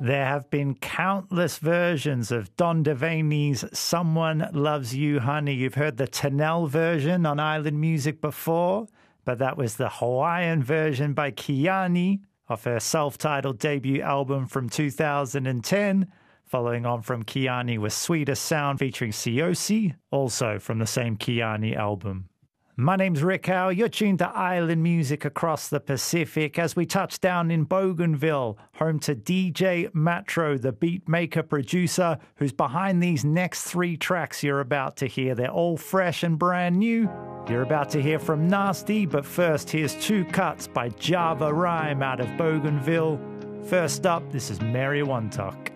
There have been countless versions of Don Devaney's Someone Loves You, Honey. You've heard the Tanel version on Island Music before, but that was the Hawaiian version by Kiani of her self-titled debut album from 2010. Following on from Kiani was Sweeter Sound featuring Siyosi, also from the same Kiani album. My name's Rick Howe. You're tuned to Island Music across the Pacific as we touch down in Bougainville, home to DJ Matro, the beat maker producer who's behind these next 3 tracks you're about to hear. They're all fresh and brand new. You're about to hear from Nasty, but first here's 2 cuts by Java Rhyme out of Bougainville. First up, this is Mary Wantuck.